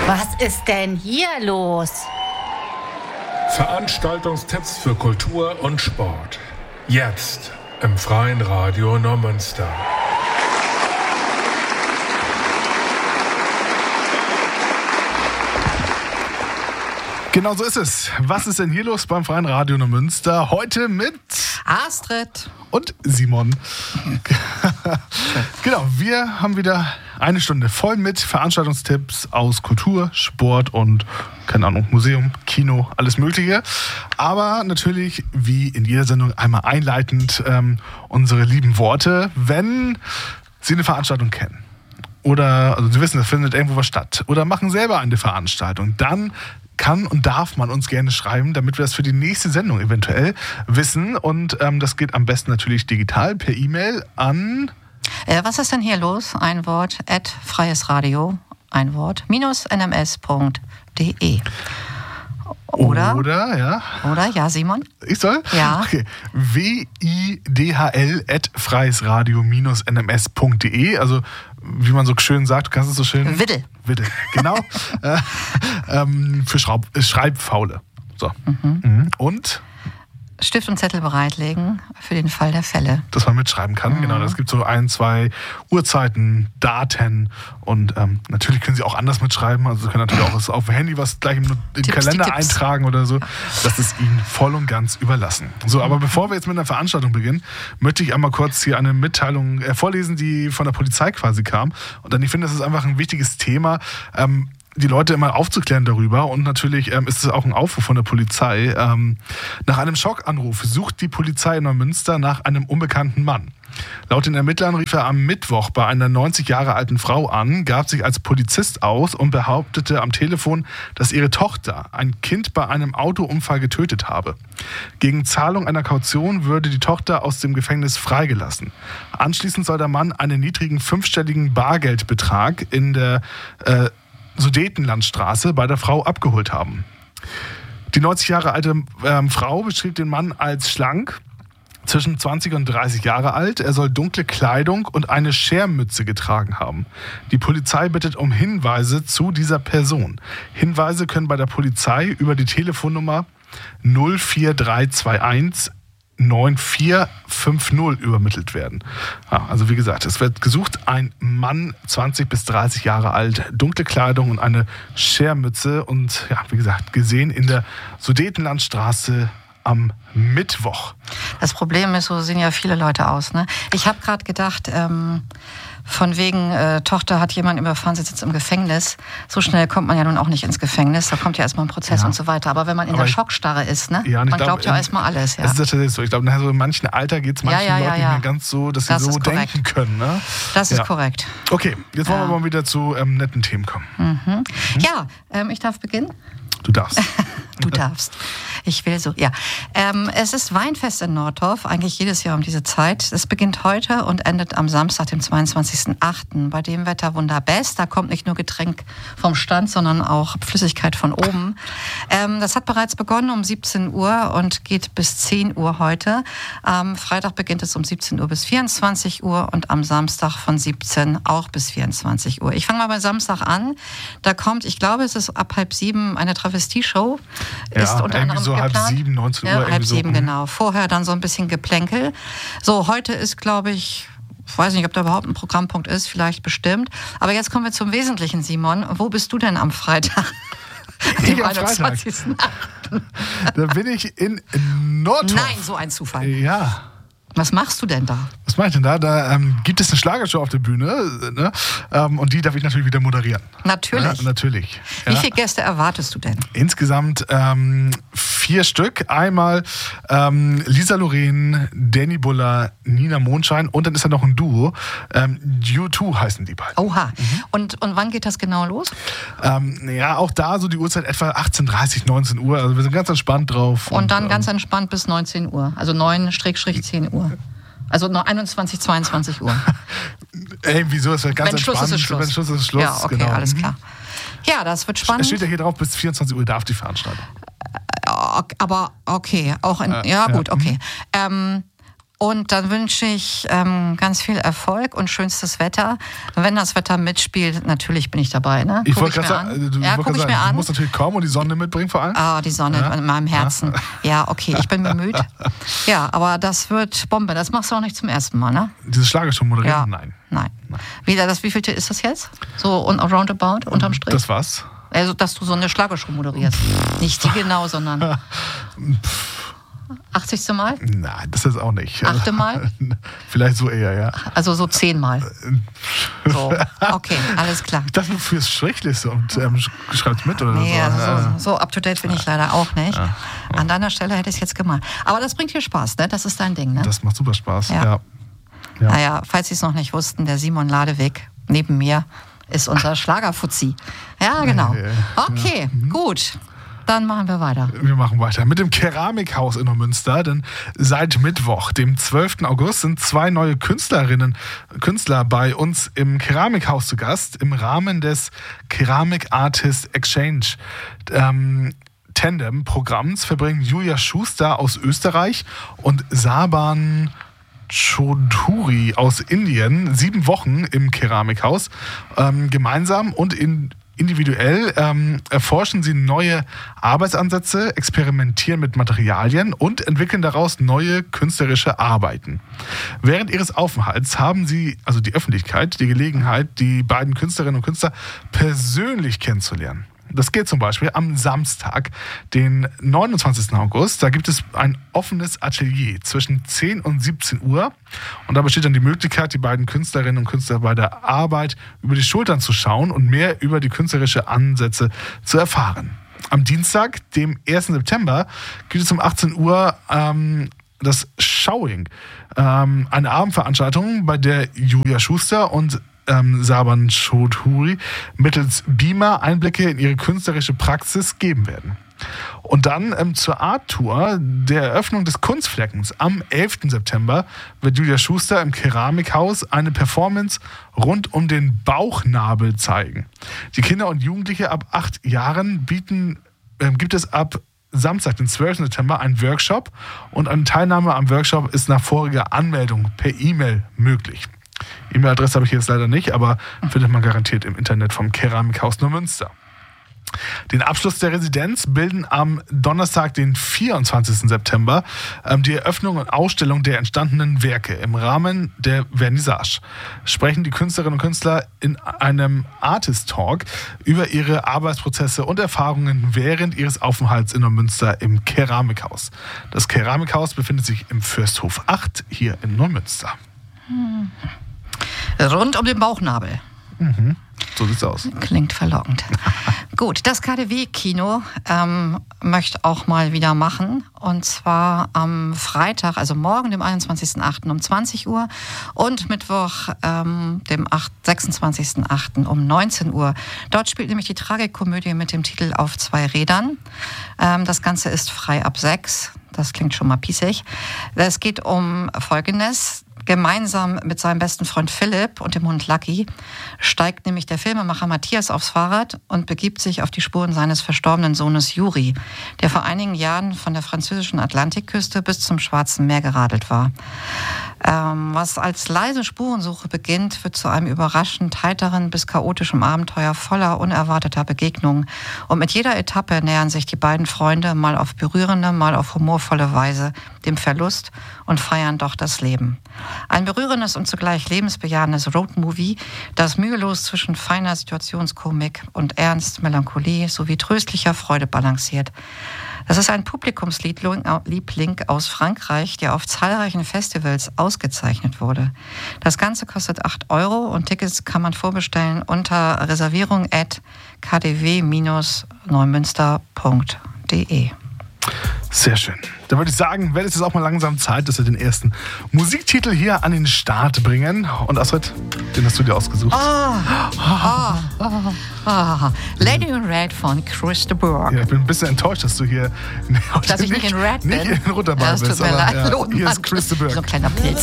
Was ist denn hier los? Veranstaltungstipps für Kultur und Sport. Jetzt im Freien Radio Neumünster. Genau so ist es. Was ist denn hier los beim Freien Radio Neumünster? Heute mit Astrid und Simon. Genau, wir haben wieder eine Stunde voll mit Veranstaltungstipps aus Kultur, Sport und, keine Ahnung, Museum, Kino, alles Mögliche. Aber natürlich, wie in jeder Sendung, einmal einleitend unsere lieben Worte, wenn Sie eine Veranstaltung kennen. Oder, also Sie wissen, da findet irgendwo was statt. Oder machen selber eine Veranstaltung. Dann kann und darf man uns gerne schreiben, damit wir das für die nächste Sendung eventuell wissen. Und das geht am besten natürlich digital per E-Mail an... was ist denn hier los? Ein Wort, @freiesradio, ein Wort, -nms.de. Oder, ja, Simon? Ich soll? Ja. Okay. widhl@freiesradio-nms.de. Also, wie man so schön sagt, du kannst es so schön... Widdel, genau. Für Schreibfaule. So. Und... Stift und Zettel bereitlegen für den Fall der Fälle. Dass man mitschreiben kann, genau. Das gibt so 1, 2 Uhrzeiten, Daten und natürlich können Sie auch anders mitschreiben. Also Sie können natürlich auch auf dem Handy was gleich im Kalender eintragen oder so. Das ist Ihnen voll und ganz überlassen. So, aber bevor wir jetzt mit einer Veranstaltung beginnen, möchte ich einmal kurz hier eine Mitteilung vorlesen, die von der Polizei quasi kam. Und dann, ich finde, das ist einfach ein wichtiges Thema, die Leute immer aufzuklären darüber. Und natürlich ist es auch ein Aufruf von der Polizei. Nach einem Schockanruf sucht die Polizei in Neumünster nach einem unbekannten Mann. Laut den Ermittlern rief er am Mittwoch bei einer 90 Jahre alten Frau an, gab sich als Polizist aus und behauptete am Telefon, dass ihre Tochter ein Kind bei einem Autounfall getötet habe. Gegen Zahlung einer Kaution würde die Tochter aus dem Gefängnis freigelassen. Anschließend soll der Mann einen niedrigen 5-stelligen Bargeldbetrag in der Sudetenlandstraße bei der Frau abgeholt haben. Die 90 Jahre alte Frau beschrieb den Mann als schlank, zwischen 20 und 30 Jahre alt. Er soll dunkle Kleidung und eine Schermütze getragen haben. Die Polizei bittet um Hinweise zu dieser Person. Hinweise können bei der Polizei über die Telefonnummer 04321 9450 übermittelt werden. Ja, also wie gesagt, es wird gesucht, ein Mann, 20 bis 30 Jahre alt, dunkle Kleidung und eine Schermütze und ja, wie gesagt, gesehen in der Sudetenlandstraße am Mittwoch. Das Problem ist, so sehen ja viele Leute aus. Ne? Ich habe gerade gedacht, von wegen Tochter hat jemand überfahren, sitzt jetzt im Gefängnis. So schnell kommt man ja nun auch nicht ins Gefängnis. Da kommt ja erstmal ein Prozess und so weiter. Aber wenn man in der Schockstarre ist, ne? Man glaubt ja erstmal alles. Ja. Das ist tatsächlich so. Ich glaube, so in manchen Alter geht es manchen Leuten nicht mehr ganz so, dass sie so denken können. Ne? Das ist korrekt. Okay, jetzt wollen wir mal wieder zu netten Themen kommen. Ja, ich darf beginnen. Du darfst. Du darfst. Ich will so, ja. Es ist Weinfest in Nordorf, eigentlich jedes Jahr um diese Zeit. Es beginnt heute und endet am Samstag, dem 22.08. Bei dem Wetter wunderbest. Da kommt nicht nur Getränk vom Stand, sondern auch Flüssigkeit von oben. Das hat bereits begonnen um 17 Uhr und geht bis 10 Uhr heute. Am Freitag beginnt es um 17 Uhr bis 24 Uhr und am Samstag von 17 auch bis 24 Uhr. Ich fange mal bei Samstag an. Da kommt, ich glaube, es ist ab 6:30 eine Travestie-Show. Ist unter anderem so geplant. 6:30, 19 Uhr. Ja, 6:30, genau. Vorher dann so ein bisschen Geplänkel. So, heute ist, glaube ich weiß nicht, ob da überhaupt ein Programmpunkt ist, vielleicht bestimmt. Aber jetzt kommen wir zum Wesentlichen, Simon. Wo bist du denn am Freitag? Dem 21. Da bin ich in Nordorf. Nein, so ein Zufall. Ja. Was machst du denn da? Was mache ich denn da? Da gibt es eine Schlagershow auf der Bühne, ne? Und die darf ich natürlich wieder moderieren. Natürlich. Ja, natürlich. Wie viele Gäste erwartest du denn? Insgesamt 4 Stück. Einmal Lisa Loren, Danny Buller, Nina Mondschein und dann ist da noch ein Duo. U2 heißen die beiden. Oha. Und wann geht das genau los? Ja, auch da so die Uhrzeit etwa 18:30, 19 Uhr. Also wir sind ganz entspannt drauf. Und dann ganz entspannt bis 19 Uhr. Also 9-10 Uhr. Also noch 21, 22 Uhr. Wieso? Es wird ganz entspannt. Schluss ist Schluss. Wenn Schluss ist Schluss. Ja, okay, genau. Alles klar. Ja, das wird spannend. Es steht ja hier drauf, bis 24 Uhr darf die Veranstaltung. Aber okay, auch in, ja gut, okay. Und dann wünsche ich ganz viel Erfolg und schönstes Wetter. Wenn das Wetter mitspielt, natürlich bin ich dabei. Ne? Ich wollte gerade sagen, du musst natürlich kommen und die Sonne mitbringen vor allem. Ah, die Sonne in meinem Herzen. Ja, okay, ich bin bemüht. Ja, aber das wird Bombe. Das machst du auch nicht zum ersten Mal, ne? Dieses Schlagershow moderieren? Ja. Nein. Wie vielte ist das jetzt? So roundabout, unterm Strich? Das was? Also, dass du so eine Schlagershow moderierst. Nicht die genau, sondern 80. Mal? Nein, das ist auch nicht. 8. Mal? Vielleicht so eher, ja. Also so 10 Mal. So, okay, alles klar. Das nur fürs Schriftlichste und schreibt's mit oder nee, so? Also so up to date bin ich leider auch nicht. Ja. An deiner Stelle hätte ich es jetzt gemacht. Aber das bringt dir Spaß, ne? Das ist dein Ding, ne? Das macht super Spaß, ja. Naja, falls Sie es noch nicht wussten, der Simon Ladewig neben mir ist unser Schlagerfuzzi. Ja, genau. Okay, gut. Dann machen wir weiter. Wir machen weiter mit dem Keramikhaus in Neumünster, denn seit Mittwoch, dem 12. August, sind 2 neue Künstler bei uns im Keramikhaus zu Gast im Rahmen des Keramik Artist Exchange Tandem-Programms verbringen Julia Schuster aus Österreich und Saban Chaudhuri aus Indien 7 Wochen im Keramikhaus. Gemeinsam und individuell erforschen sie neue Arbeitsansätze, experimentieren mit Materialien und entwickeln daraus neue künstlerische Arbeiten. Während ihres Aufenthalts haben sie, also die Öffentlichkeit, die Gelegenheit, die beiden Künstlerinnen und Künstler persönlich kennenzulernen. Das geht zum Beispiel am Samstag, den 29. August. Da gibt es ein offenes Atelier zwischen 10 und 17 Uhr. Und da besteht dann die Möglichkeit, die beiden Künstlerinnen und Künstler bei der Arbeit über die Schultern zu schauen und mehr über die künstlerischen Ansätze zu erfahren. Am Dienstag, dem 1. September, gibt es um 18 Uhr das Showing. Eine Abendveranstaltung, bei der Julia Schuster und Saban Chaudhuri mittels Beamer Einblicke in ihre künstlerische Praxis geben werden. Und dann zur Art-Tour der Eröffnung des Kunstfleckens am 11. September wird Julia Schuster im Keramikhaus eine Performance rund um den Bauchnabel zeigen. Die Kinder und Jugendliche ab 8 Jahren gibt es ab Samstag, den 12. September, einen Workshop und eine Teilnahme am Workshop ist nach voriger Anmeldung per E-Mail möglich. E-Mail-Adresse habe ich jetzt leider nicht, aber findet man garantiert im Internet vom Keramikhaus Neumünster. Den Abschluss der Residenz bilden am Donnerstag, den 24. September, die Eröffnung und Ausstellung der entstandenen Werke. Im Rahmen der Vernissage sprechen die Künstlerinnen und Künstler in einem Artist-Talk über ihre Arbeitsprozesse und Erfahrungen während ihres Aufenthalts in Neumünster im Keramikhaus. Das Keramikhaus befindet sich im Fürsthof 8 hier in Neumünster. Rund um den Bauchnabel. Mhm. So sieht's aus. Klingt verlockend. Gut, das KaDeWe-Kino möchte auch mal wieder machen. Und zwar am Freitag, also morgen, dem 21.08. um 20 Uhr und Mittwoch, dem 26.08. um 19 Uhr. Dort spielt nämlich die Tragikomödie mit dem Titel Auf 2 Rädern. Das Ganze ist frei ab 6. Das klingt schon mal pießig. Es geht um Folgendes. Gemeinsam mit seinem besten Freund Philipp und dem Hund Lucky steigt nämlich der Filmemacher Matthias aufs Fahrrad und begibt sich auf die Spuren seines verstorbenen Sohnes Juri, der vor einigen Jahren von der französischen Atlantikküste bis zum Schwarzen Meer geradelt war. Was als leise Spurensuche beginnt, wird zu einem überraschend heiteren bis chaotischen Abenteuer voller unerwarteter Begegnungen. Und mit jeder Etappe nähern sich die beiden Freunde mal auf berührende, mal auf humorvolle Weise dem Verlust und feiern doch das Leben. Ein berührendes und zugleich lebensbejahendes Roadmovie, das mühelos zwischen feiner Situationskomik und Ernst, Melancholie sowie tröstlicher Freude balanciert. Das ist ein Publikumsliebling aus Frankreich, der auf zahlreichen Festivals ausgezeichnet wurde. Das Ganze kostet 8 € und Tickets kann man vorbestellen unter reservierung@kdw-neumünster.de. Sehr schön. Dann würde ich sagen, wird es jetzt auch mal langsam Zeit, dass wir den ersten Musiktitel hier an den Start bringen. Und Astrid, den hast du dir ausgesucht. Lady in Red von Chris de Burgh. Ja, ich bin ein bisschen enttäuscht, dass du hier dass ich nicht in Red bin. Nicht in Runterball bist. Das tut mir leid. Ja, hier ist Chris de Burgh. So ein kleiner Pilz.